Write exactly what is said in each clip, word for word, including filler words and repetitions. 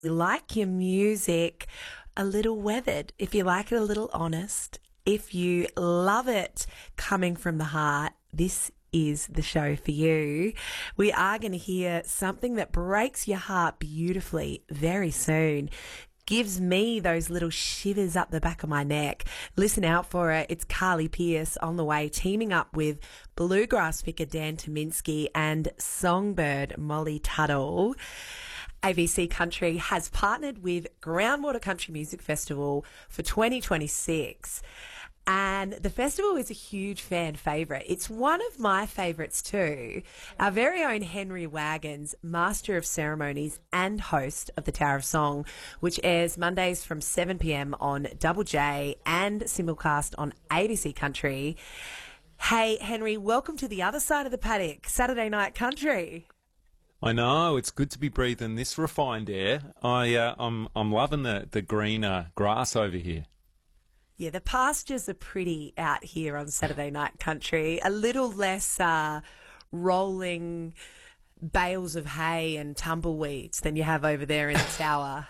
You like your music a little weathered, if you like it a little honest, if you love it coming from the heart, this is the show for you. We are going to hear something that breaks your heart beautifully very soon. Gives me those little shivers up the back of my neck. Listen out for it. It's Carly Pearce on the way, teaming up with bluegrass picker Dan Tominski and songbird Molly Tuttle. A B C Country has partnered with Groundwater Country Music Festival for twenty twenty-six. And the festival is a huge fan favourite. It's one of my favourites too. Our very own Henry Wagons, Master of Ceremonies and host of the Tower of Song, which airs Mondays from seven p.m. on Double J and simulcast on A B C Country. Hey, Henry, welcome to the other side of the paddock, Saturday Night Country. I know, it's good to be breathing this refined air. I, uh, I'm, I'm loving the, the greener grass over here. Yeah, the pastures are pretty out here on Saturday Night Country. A little less uh, rolling bales of hay and tumbleweeds than you have over there in the tower.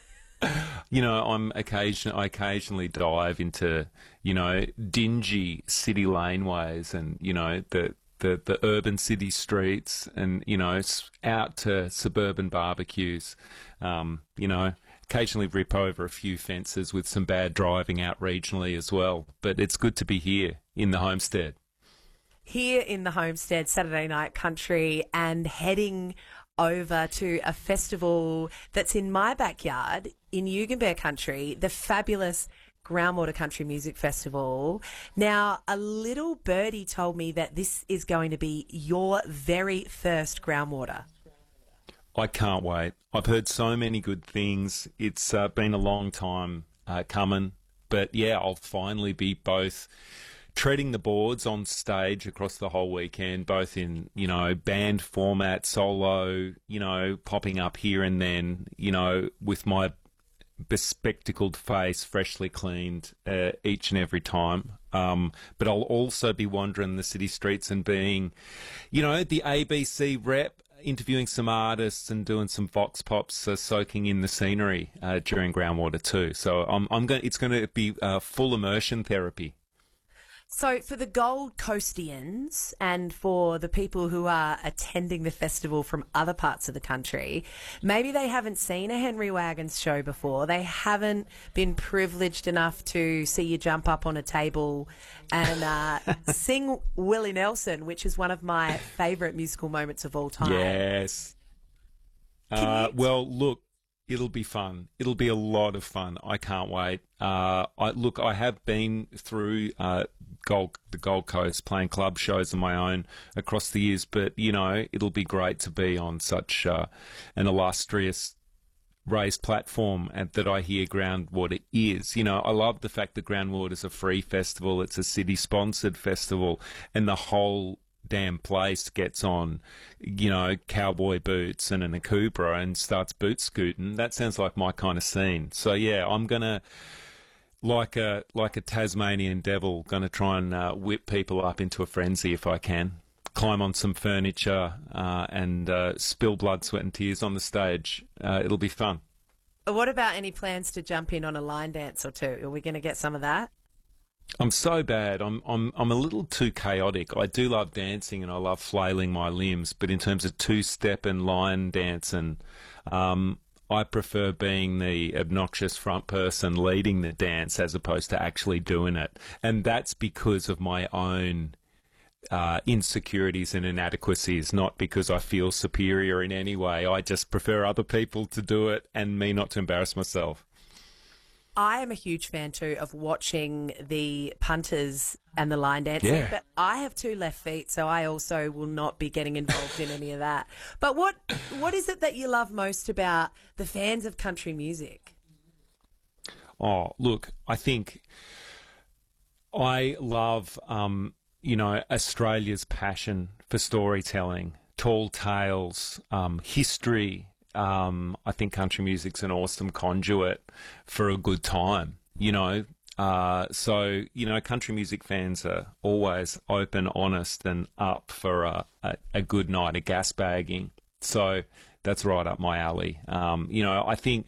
You know, I'm occasion I occasionally dive into, you know, dingy city laneways and, you know, the the, the urban city streets and, you know, out to suburban barbecues, um, you know, occasionally rip over a few fences with some bad driving out regionally as well. But it's good to be here in the homestead. Here in the homestead, Saturday Night Country, and heading over to a festival that's in my backyard in Yugambeh Country, the fabulous Groundwater Country Music Festival. Now, a little birdie told me that this is going to be your very first Groundwater. I can't wait. I've heard so many good things. It's uh, been a long time uh, coming, but yeah, I'll finally be both treading the boards on stage across the whole weekend, both in, you know, band format, solo, you know, popping up here and then, you know, with my bespectacled face freshly cleaned uh, each and every time. Um, but I'll also be wandering the city streets and being, you know, the A B C rep, interviewing some artists and doing some vox pops, uh, soaking in the scenery uh, during Groundwater too. So I'm, I'm going. It's going to be uh, full immersion therapy. So for the Gold Coastians and for the people who are attending the festival from other parts of the country, maybe they haven't seen a Henry Wagons show before. They haven't been privileged enough to see you jump up on a table and uh, sing Willie Nelson, which is one of my favourite musical moments of all time. Yes. Uh, well, look. It'll be fun. It'll be a lot of fun. I can't wait. Uh, I look. I have been through uh, Gold, the Gold Coast, playing club shows of my own across the years. But you know, it'll be great to be on such uh, an illustrious raised platform and that I hear Groundwater is. You know, I love the fact that Groundwater is a free festival. It's a city-sponsored festival, and the whole damn place gets on, you know, cowboy boots and an Akubra and starts boot scooting. That sounds like my kind of scene. So yeah, I'm gonna, like a like a Tasmanian devil, gonna try and uh, whip people up into a frenzy if I can. Climb on some furniture uh, and uh, spill blood, sweat and tears on the stage. Uh, it'll be fun. What about any plans to jump in on a line dance or two? Are we going to get some of that? I'm so bad. I'm I'm I'm a little too chaotic. I do love dancing and I love flailing my limbs, but in terms of two-step and line dancing, um, I prefer being the obnoxious front person leading the dance as opposed to actually doing it. And that's because of my own uh, insecurities and inadequacies, not because I feel superior in any way. I just prefer other people to do it and me not to embarrass myself. I am a huge fan too of watching the punters and the line dancing, Yeah. but I have two left feet, so I also will not be getting involved in any of that. But what what is it that you love most about the fans of country music? Oh, look, I think I love, um, you know, Australia's passion for storytelling, tall tales, um, history. Um, I think country music's an awesome conduit for a good time, you know. Uh, so, you know, country music fans are always open, honest and up for a, a, a good night of gas bagging. So that's right up my alley. Um, you know, I think